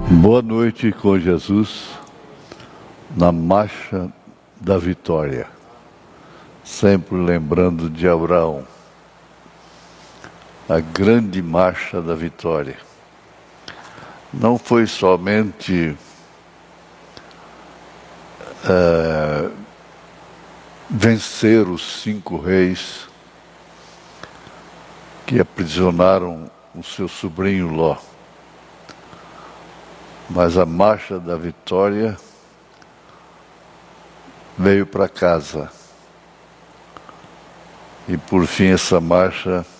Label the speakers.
Speaker 1: Boa noite com Jesus na Marcha da Vitória, sempre lembrando de Abraão, a grande Marcha da Vitória. Não foi somente vencer os 5 reis que aprisionaram o seu sobrinho Ló, mas a Marcha da Vitória veio para casa. E por fim essa marcha